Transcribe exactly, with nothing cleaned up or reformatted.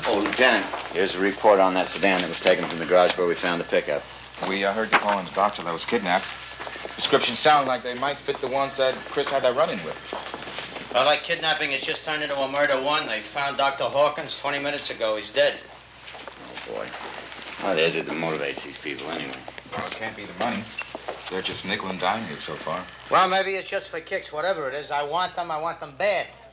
Oh, Lieutenant, here's a report on that sedan that was taken from the garage where we found the pickup. We uh, heard you calling the doctor that was kidnapped. Descriptions sound like they might fit the ones that Chris had that run-in with. Well, like kidnapping has just turned into a murder one. They found Doctor Hawkins twenty minutes ago. He's dead. Oh, boy. What is it that motivates these people, anyway? Well, it can't be the money. They're just nickel and diming it so far. Well, maybe it's just for kicks. Whatever it is, I want them. I want them bad.